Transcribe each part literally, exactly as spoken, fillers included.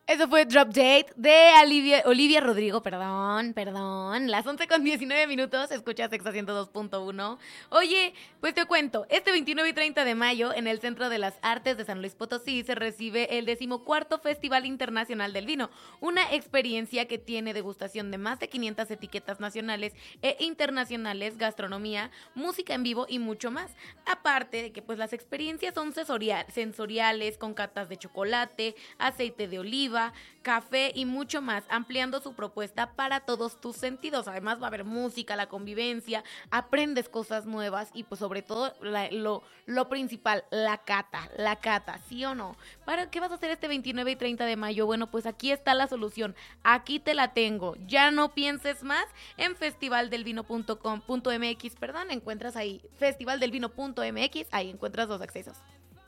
Eso fue Drop Date de Olivia, Olivia Rodrigo, perdón, perdón. Las once con diecinueve minutos, escuchas Exa ciento dos punto uno. Oye, pues te cuento, este veintinueve y treinta de mayo, en el Centro de las Artes de San Luis Potosí, se recibe el decimocuarto Festival Internacional del Vino, una experiencia que tiene degustación de más de quinientas etiquetas nacionales e internacionales, gastronomía, música en vivo y mucho más. Aparte de que pues las experiencias son sensorial, sensoriales, con catas de chocolate, aceite de oliva, café y mucho más, ampliando su propuesta para todos tus sentidos. Además va a haber música, la convivencia, aprendes cosas nuevas y pues sobre todo la, lo, lo principal, la cata, la cata, ¿sí o no? ¿Para qué vas a hacer este veintinueve y treinta de mayo? Bueno, pues aquí está la solución, aquí te la tengo, ya no pienses más. En festival del vino punto com punto m x, perdón, encuentras ahí festival del vino punto m x, ahí encuentras los accesos.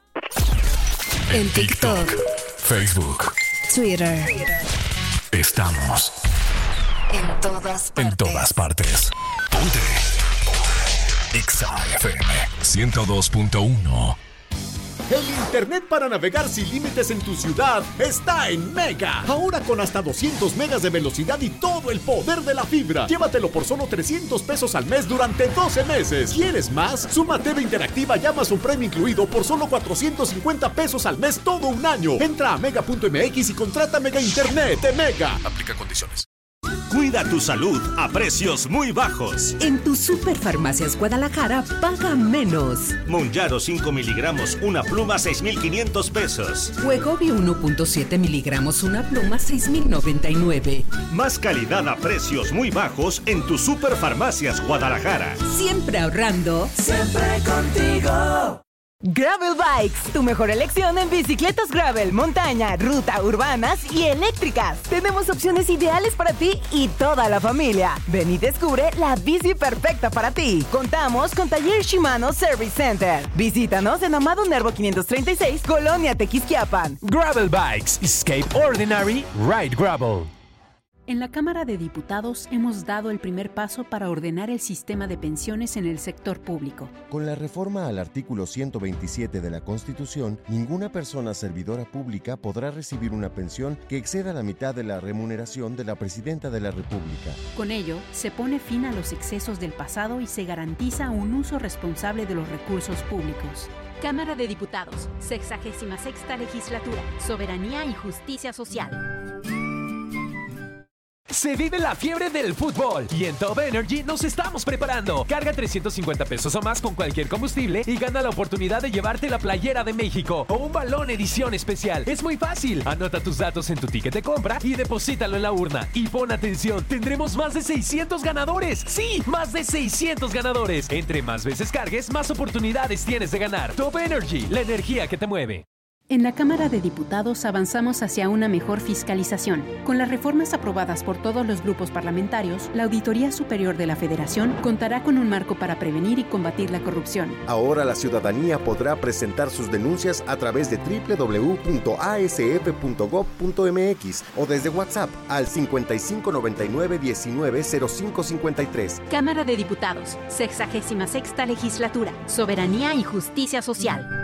En TikTok, Facebook, Twitter. Estamos en todas partes. En todas partes. Ponte Exa F M ciento dos punto uno. El internet para navegar sin límites en tu ciudad está en Mega. Ahora con hasta doscientos megas de velocidad y todo el poder de la fibra. Llévatelo por solo trescientos pesos al mes durante doce meses. ¿Quieres más? Suma T V Interactiva y Amazon Prime incluido por solo cuatrocientos cincuenta pesos al mes todo un año. Entra a mega punto m x y contrata Mega Internet de Mega. Aplica condiciones. Cuida tu salud a precios muy bajos. En tu Superfarmacias Guadalajara paga menos. Monjaro cinco miligramos, una pluma, seis mil quinientos pesos. Wegovy uno punto siete miligramos, una pluma, seis mil noventa y nueve. Más calidad a precios muy bajos en tu Superfarmacias Guadalajara. Siempre ahorrando. Siempre contigo. Gravel Bikes, tu mejor elección en bicicletas gravel, montaña, ruta, urbanas y eléctricas. Tenemos opciones ideales para ti y toda la familia. Ven y descubre la bici perfecta para ti. Contamos con Taller Shimano Service Center. Visítanos en Amado Nervo quinientos treinta y seis, Colonia Tequisquiapan. Gravel Bikes, escape ordinary, ride gravel. En la Cámara de Diputados hemos dado el primer paso para ordenar el sistema de pensiones en el sector público. Con la reforma al artículo ciento veintisiete de la Constitución, ninguna persona servidora pública podrá recibir una pensión que exceda la mitad de la remuneración de la Presidenta de la República. Con ello, se pone fin a los excesos del pasado y se garantiza un uso responsable de los recursos públicos. Cámara de Diputados, sexagésima sexta legislatura, soberanía y justicia social. Se vive la fiebre del fútbol y en Top Energy nos estamos preparando. Carga trescientos cincuenta pesos o más con cualquier combustible y gana la oportunidad de llevarte la playera de México o un balón edición especial. Es muy fácil. Anota tus datos en tu ticket de compra y deposítalo en la urna. Y pon atención, tendremos más de seiscientos ganadores. ¡Sí! ¡Más de seiscientos ganadores! Entre más veces cargues, más oportunidades tienes de ganar. Top Energy, la energía que te mueve. En la Cámara de Diputados avanzamos hacia una mejor fiscalización. Con las reformas aprobadas por todos los grupos parlamentarios, la Auditoría Superior de la Federación contará con un marco para prevenir y combatir la corrupción. Ahora la ciudadanía podrá presentar sus denuncias a través de doble u doble u doble u punto a s f punto gob punto m x o desde WhatsApp al cincuenta y cinco noventa y nueve diecinueve cero cinco cincuenta y tres. Cámara de Diputados, sexagésima sexta legislatura, soberanía y justicia social.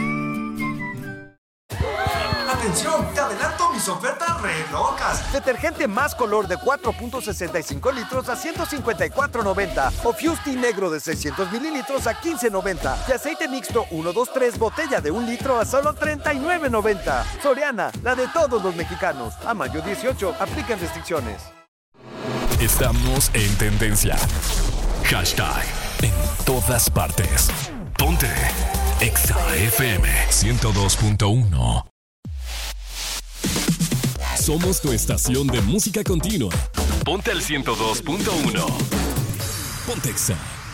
¡Atención! ¡Te adelanto mis ofertas re locas! Detergente más color de cuatro punto sesenta y cinco litros a ciento cincuenta y cuatro noventa. O Fusti negro de seiscientos mililitros a quince noventa. Y aceite mixto uno dos tres botella de un litro a solo treinta y nueve noventa. Soriana, la de todos los mexicanos. A mayo dieciocho, aplican restricciones. Estamos en tendencia. Hashtag en todas partes. Ponte Exa F M ciento dos punto uno. Somos tu estación de música continua. Ponte al ciento dos punto uno. Ponte Exa.